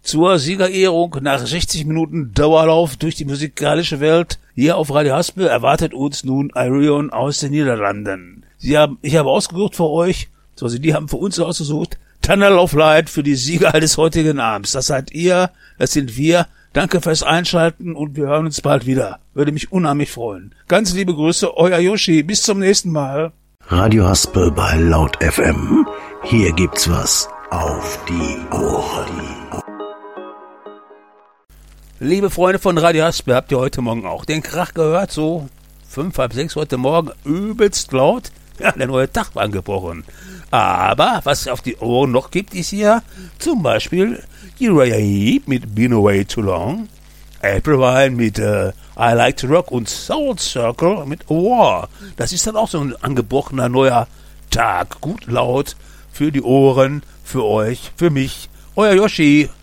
zur Siegerehrung nach 60 Minuten Dauerlauf durch die musikalische Welt. Hier auf Radio Haspel erwartet uns nun Ayreon aus den Niederlanden. Ich habe ausgesucht für euch, die haben für uns ausgesucht, Tunnel of Light für die Sieger des heutigen Abends. Das seid ihr, das sind wir. Danke fürs Einschalten und wir hören uns bald wieder. Würde mich unheimlich freuen. Ganz liebe Grüße, euer Yoshi. Bis zum nächsten Mal. Radio Haspel bei Laut FM. Hier gibt's was auf die Ohren. Liebe Freunde von Radio Haspel, habt ihr heute Morgen auch den Krach gehört? So 5, halb 6 heute Morgen, übelst laut. Ja, der neue Tag war angebrochen. Aber was es auf die Ohren noch gibt, ist hier zum Beispiel Uriah Heep mit Been Away Too Long, April Wine mit I Like to Rock und Soul Circle mit War. Das ist dann auch so ein angebrochener neuer Tag. Gut laut für die Ohren, für euch, für mich. Euer Yoshi.